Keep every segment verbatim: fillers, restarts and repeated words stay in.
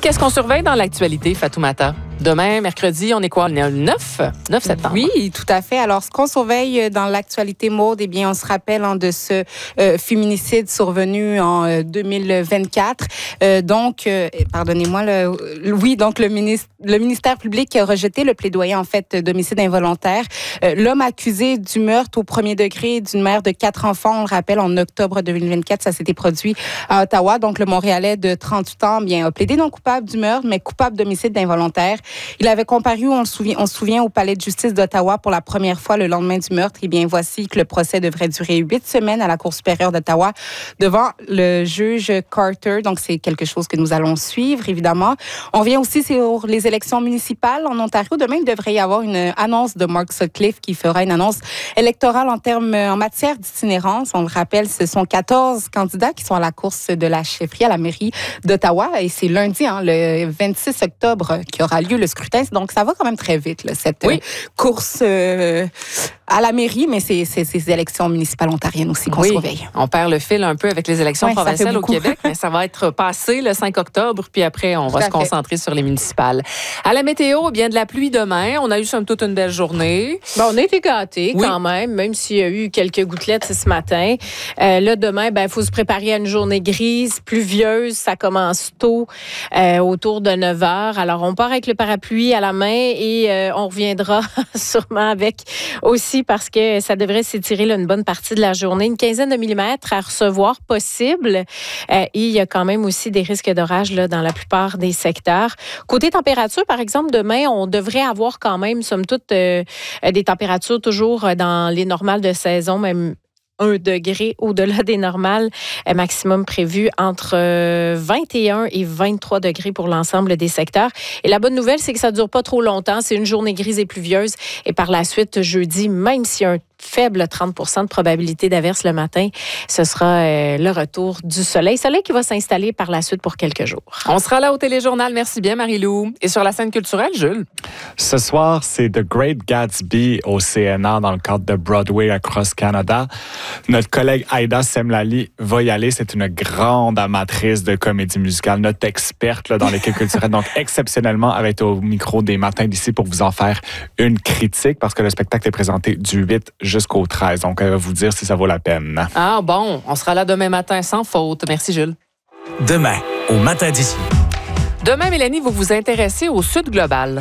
qu'est-ce qu'on surveille dans l'actualité, Fatoumata? Demain, mercredi, on est quoi? On est le neuf septembre. Oui, tout à fait. Alors, ce qu'on surveille dans l'actualité, Maude, eh bien, on se rappelle hein, de ce euh, féminicide survenu en euh, deux mille vingt-quatre. Euh, donc, euh, pardonnez-moi, le, oui, donc le, ministre, le ministère public a rejeté le plaidoyer, en fait, d'homicide involontaire. Euh, l'homme accusé du meurtre au premier degré d'une mère de quatre enfants, on le rappelle, en octobre deux mille vingt-quatre, ça s'était produit à Ottawa. Donc, le Montréalais de trente-huit ans, bien, a plaidé non coupable du meurtre, mais coupable d'homicide involontaire. Il avait comparu, on, le souvient, on se souvient, au palais de justice d'Ottawa pour la première fois le lendemain du meurtre. Et bien, voici que le procès devrait durer huit semaines à la Cour supérieure d'Ottawa devant le juge Carter. Donc, c'est quelque chose que nous allons suivre, évidemment. On vient aussi sur les élections municipales en Ontario. Demain, il devrait y avoir une annonce de Mark Sutcliffe qui fera une annonce électorale en termes, en matière d'itinérance. On le rappelle, ce sont quatorze candidats qui sont à la course de la chefferie à la mairie d'Ottawa. Et c'est lundi, hein, le vingt-six octobre, qui aura lieu le scrutin. Donc, ça va quand même très vite, là, cette oui. euh, course euh, à la mairie, mais c'est, c'est ces élections municipales ontariennes aussi qu'on oui. surveille. On perd le fil un peu avec les élections ouais, provinciales au Québec, mais ça va être passé le cinq octobre, puis après, on Tout va se concentrer fait. sur les municipales. À la météo, bien de la pluie demain. On a eu somme toute une belle journée. Bon, on a été gâtés oui. quand même, même s'il y a eu quelques gouttelettes ce matin. Euh, là, demain, ben, il faut se préparer à une journée grise, pluvieuse. Ça commence tôt, euh, autour de neuf heures. Alors, on part avec le parapluie à la main et euh, on reviendra sûrement avec aussi parce que ça devrait s'étirer là, une bonne partie de la journée. Une quinzaine de millimètres à recevoir possible. Euh, et il y a quand même aussi des risques d'orage là, dans la plupart des secteurs. Côté température, par exemple, demain, on devrait avoir quand même, somme toute, euh, des températures toujours dans les normales de saison, même un degré au-delà des normales, maximum prévu entre vingt et un et vingt-trois degrés pour l'ensemble des secteurs. Et la bonne nouvelle, c'est que ça ne dure pas trop longtemps. C'est une journée grise et pluvieuse. Et par la suite, jeudi, même s'il y a un faible trente pour cent de probabilité d'averse le matin, ce sera euh, le retour du soleil. Soleil qui va s'installer par la suite pour quelques jours. On sera là au Téléjournal. Merci bien, Marie-Lou. Et sur la scène culturelle, Jules? Ce soir, c'est The Great Gatsby au C N A dans le cadre de Broadway Across Canada. Notre collègue Aïda Semlali va y aller. C'est une grande amatrice de comédie musicale, notre experte là, dans l'équipe culturelle. Donc, exceptionnellement, elle va être au micro des matins d'ici pour vous en faire une critique parce que le spectacle est présenté du huit jusqu'au treize. Donc, elle va vous dire si ça vaut la peine. Ah bon, on sera là demain matin sans faute. Merci, Jules. Demain, au matin d'ici. Demain, Mélanie, vous vous intéressez au Sud global.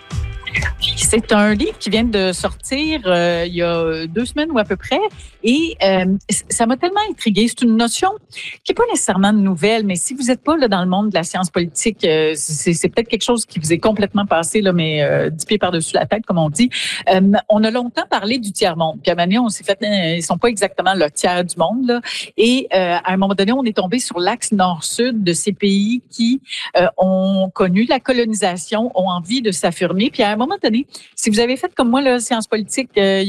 C'est un livre qui vient de sortir euh, il y a deux semaines ou à peu près. Et euh, ça m'a tellement intriguée. C'est une notion qui n'est pas nécessairement nouvelle, mais si vous n'êtes pas là, dans le monde de la science politique, euh, c'est, c'est peut-être quelque chose qui vous est complètement passé, là, mais euh, dix pieds par-dessus la tête, comme on dit. Euh, on a longtemps parlé du tiers-monde. Puis à un moment donné, on s'est fait, ils ne sont pas exactement le tiers du monde. Là. Et euh, à un moment donné, on est tombé sur l'axe nord-sud de ces pays qui euh, ont connu la colonisation, ont envie de s'affirmer. Puis à un moment donné, si vous avez fait comme moi, la science politique, euh,